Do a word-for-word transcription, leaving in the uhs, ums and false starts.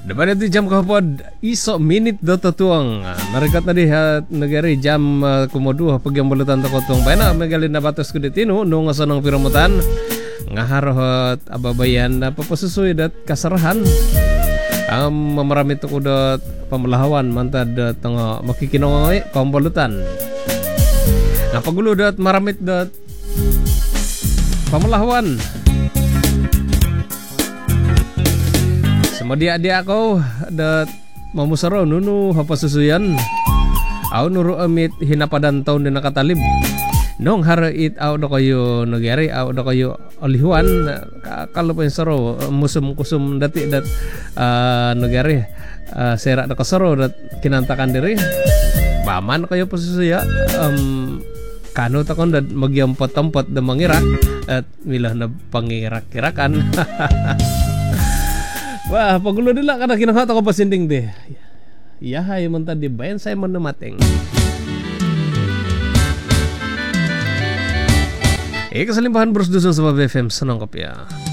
Depan itu jam kahapod iso minit dota tuang. Narekat tadi ha negari jam uh, kumodu pagyang bulutan to kotong baina megalin na batos kudetino nung sanang piramutan ngaharot ababayan na papasusuy dat kasarahan. Ang um, mamarami to kudot pamelahawan mantad tanga makikinongoy kombolutan. Nga pagulo dat maramit dat pamelahawan. Dia-dia ako dat mamusaro nunu hapasusuyan aw nuro amit hinapadan taon din nakatalib nong harait aw do kayo nagari aw do kayo olihuan kalau pa saro musum kusum dati dat uh, nagari uh, serak do kasaro dat kinantakan diri baman kayo pasusuya um, kano takon dat magyampat-tampat da mangirak at milah na pangirak-kirakan. Wah, pagulo nila kada kinahat ako pasinding de. Yahay man tadi bayan saya manemating. Eh kesalimpahan Bros Dusun sa B F M senang kopi ya.